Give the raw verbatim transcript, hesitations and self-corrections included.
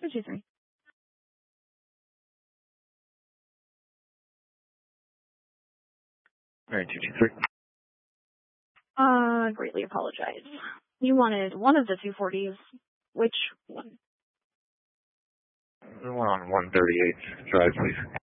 two two three. All right, two two three. Uh, greatly apologize. You wanted one of the two forties. Which one? The one on one thirty-eight drive, please.